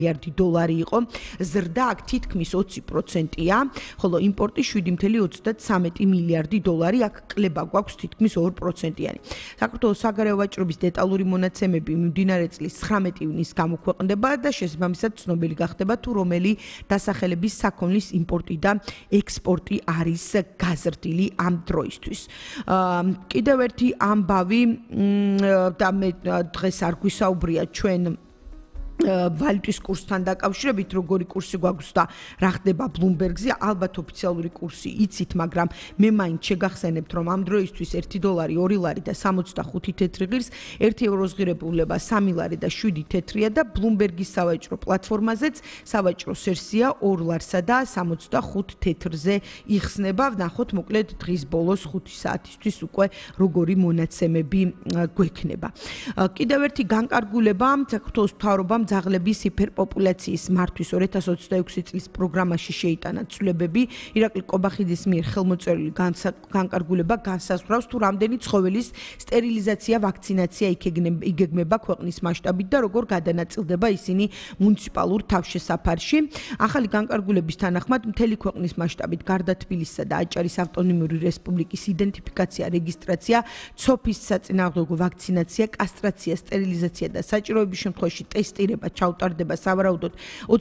მილიარდი დოლარი იყო, ზრდა აქ თითქმის 20%-ია, ხოლო იმპორტი 7.33 მილიარდი დოლარი, აქ კლება გვაქვს თითქმის 2%-იანი. საქართველოს საგარეო ვაჭრობის დეტალური მონაცემები მიმდინარე წლის 19 ივნისს გამოქვეყნდება და შესაბამისად ცნობილი გახდება თუ რომელი დასახელების საქონლის იმპორტი და ექსპორტი არის გაზრდილი ამ დროისთვის. კიდევ ერთი ამბავი და მე დღეს არ გვისაუბრია ჩვენ ვალუტის კურსთან დაკავშირებით, როგორი კურსი გვაქვს და რა ხდება Bloomberg-ზე, ალბათ ოფიციალური კურსი იცით, მაგრამ მე მაინც შეგახსენებთ, რომ ამ დროისთვის 1 დოლარი 2 ლარი და 65 თეთრი ღირს, 1 ევროს ღირებულება 3 ლარი და 7 თეთრია და Bloomberg-ის სავაჭრო პლატფორმაზეც სავაჭრო სერსია 2 ლარსა და 65 თეთრზე იხსნება. ვნახოთ მოკლედ დღის ბოლოს 5 საათისთვის უკვე როგორი მონაცემები გვექნება. კიდევ ერთი განკარგულება საქართველოს მთავრობამ ძაღლების ჰიპერპოპულაციის მართვის 2026 წლის პროგრამაში შეიტანა ცვლილებები. ირაკლი კობახიძის მიერ ხელმოწერილი განკარგულება განსაზღვრავს თუ რამდენი ცხოველის სტერილიზაცია, ვაქცინაცია იგეგმება ქვეყნის მასშტაბით და როგორ გადანაწილდება ისინი მუნიციპალურ თავშესაფარში. ახალი განკარგულების თანახმად მთელი ქვეყნის მასშტაბით გარდა თბილისისა და აჭარის ავტონომიური რესპუბლიკის იდენტიფიკაცია, რეგისტრაცია, ცოფის საწინააღმდეგო ვაქცინაცია, კასტრაცია, სტერილიზაცია და საჭიროების შემთხვევაში ტესტირება ჩაუტარდება სავარაუდოდ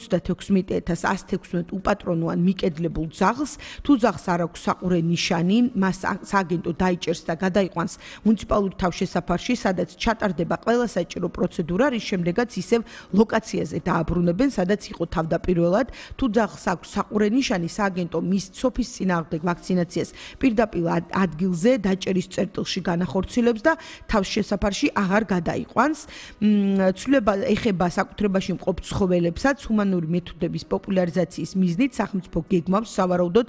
36,116 უპატრონო ან მიკედლებულ ძაღლს. თუ ძაღლს არ აქვს საყურე ნიშანი, მას სააგენტო დაიჭერს და გადაიყვანს მუნიციპალურ თავშესაფარში, სადაც ჩატარდება ყველა საჭირო პროცედურა, რის შემდეგაც ისევ ლოკაციაზე დააბრუნებენ, სადაც იყო თავდაპირველად. თუ ძაღლს აქვს საყურე ნიშანი, სააგენტო მის ცოფის წინააღმდეგ ვაქცინაციას პირდაპირ ადგილზე დაჭერის წერტილში განახორციელებს და თავშესაფარში აღარ გადაიყვანს. ცვლილება ეხება საკუთრებაში მყოფ ცხოველებსაც ჰუმანური მეთოდების პოპულარიზაციის მიზნით სახელმწიფო გეგმავს სავარაუდოდ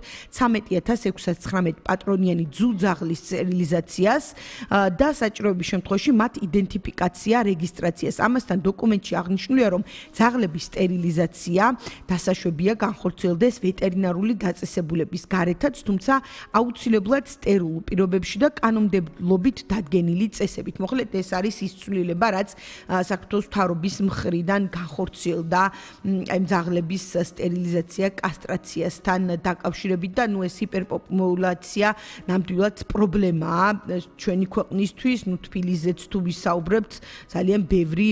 13,619 პატრონიანი ძუძაღლის სტერილიზაციას და საჭიროების შემთხვევაში მათ იდენტიფიკაცია, რეგისტრაციას. ამასთან დოკუმენტში აღნიშნულია, რომ ძაღლების სტერილიზაცია დასაშვებია განხორციელდეს ვეტერინარული დაწესებულების გარეთაც, თუმცა აუცილებლად სტერილ პირობებში და კანონმდებლობით დადგენილი წესებით. მოკლედ ეს არის ის ცვლილება, რაც საქართველოს მთავრობის მხრიდან განხორციელდა ამ ძაღლების სტერილიზაცია, კასტრაციასთან დაკავშირებით და ეს ჰიპერპოპულაცია ნამდვილად პრობლემაა ჩვენი ქვეყნისთვის. თბილისზეც თუ ვისაუბრებთ, ძალიან ბევრი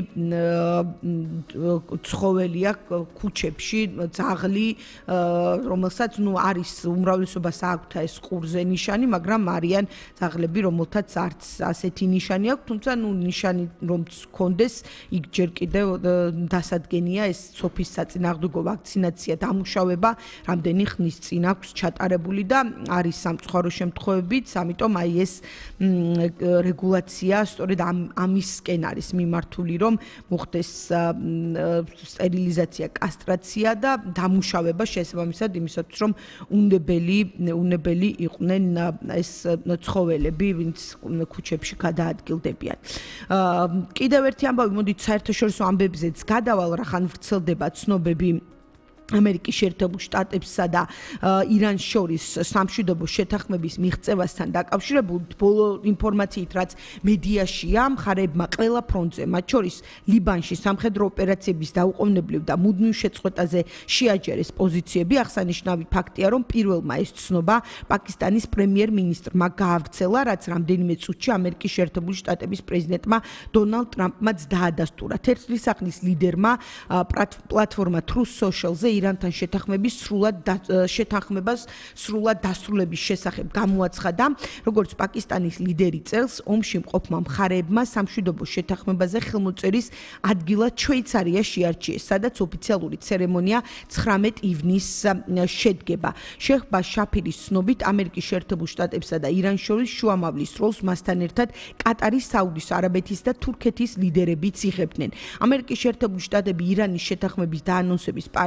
ცხოველია ქუჩებში, ძაღლი, რომელსაც არის უმრავლესობას აქვთ ეს ყურზე ნიშანი, მაგრამ არიან ძაღლები, რომელთაც არც ასეთი ნიშანი აქვს, თუმცა ნიშანი რომ გქონდეს, იქ ჯერ კიდევ დასადგენია ეს ცოფის საწინააღმდეგო ვაქცინაცია, დამუშავება რამდენი ხნის წინ აქვს ჩატარებული და არის სამწუხარო შემთხვევებიც, ამიტომ აი ეს რეგულაცია სწორედ ამისკენ არის მიმართული, რომ მოხდეს სტერილიზაცია, კასტრაცია და დამუშავება შესაბამისად იმისათვის, რომ უნებელი იყვნენ ეს ცხოველები, ვინც ქუჩებში გადაადგილდებიან. კიდევ ერთი ამბავი, მოდით საერთაშორისო ამბებზეც გადავალ, რახან ვრცელდება ცნობები ამერიკის შეერთებულ შტატებსა და ირანს შორის სამშვიდობო შეთანხმების მიღწევასთან დაკავშირებით ბოლო ინფორმაციით, რაც მედიაშია, მხარეებმა ყველა ფრონტზე, მათ შორის ლიბანში სამხედრო ოპერაციების დაუყოვნებლივ და მუდმივ შეწყვეტაზე შეაჯერეს პოზიციები. აღსანიშნავი ფაქტია, რომ პირველმა ეს ცნობა პაკისტანის პრემიერ-მინისტრმა გაავრცელა, რაც რამდენიმე წუთში ამერიკის შეერთებული შტატების პრეზიდენტმა დონალდ ტრამპმაც დაადასტურა. თეთრი სახლის ლიდერმა პლატფორმა Truth Social-ზე ირანთან შეთანხმებას სრულად დასრულების შესახებ გამოაცხადა. როგორც პაკისტანის ლიდერი წელს, ომში მყოფმა მხარეებმა სამშვიდობო შეთანხმებაზე ხელმოწერის ადგილად შვეიცარია შეარჩიეს, სადაც ოფიციალური ცერემონია 19 ივნისს შედგება. შეჰ ბაშაფირის ცნობით, ამერიკის შეერთებულ შტატებსა და ირანს შორის შუამავლის როლს მასთან ერთად კატარის, საუდის არაბეთის და თურქეთის ლიდერებიც იღებდნენ. ამერიკის შეერთებული შტატები ირანის შეთანხმების დაანონსების პარალელურად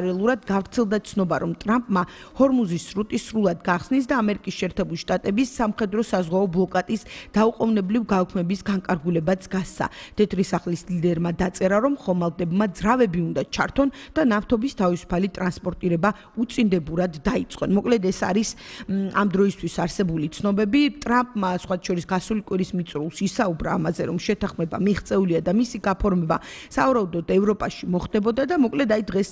გავრცელდა ცნობა, რომ ტრამპმა ჰორმუზის სრუტი სრულად გახსნის და ამერიკის შეერთებული შტატების სამხედრო საზღვაო ბლოკადის დაუყოვნებლივ გაუქმების განკარგულებაც გასცა. თეთრი სახლის ლიდერმა დაწერა, რომ ხომალდებმა ძრავები უნდა ჩართონ და ნავთობის თავისუფალი ტრანსპორტირება უწინდებურად დაიწყონ. მოკლედ ეს არის ამ დროისთვის არსებული ცნობები. ტრამპმა სხვა შორის გასული კვირის მიწურულს ისაუბრა ამაზე, რომ შეთანხმება მიღწეულია და მისი გაფორმება სავარაუდოდ ევროპაში მოხდებოდა და მოკლედ აი დღეს